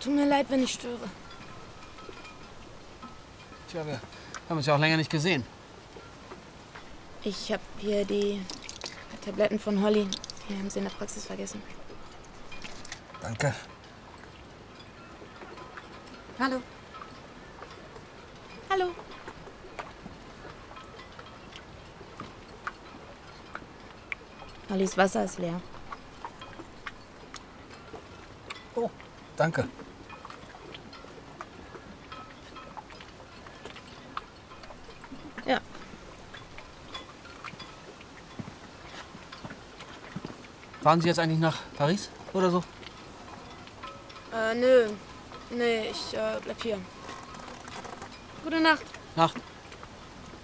Tut mir leid, wenn ich störe. Tja, wir haben uns ja auch länger nicht gesehen. Ich habe hier die Tabletten von Holly. Die haben sie in der Praxis vergessen. Danke. Hallo. Hallo. Hollys Wasser ist leer. Oh, danke. Ja. Fahren Sie jetzt eigentlich nach Paris oder so? Nö. Nee, ich bleib hier. Gute Nacht. Nacht.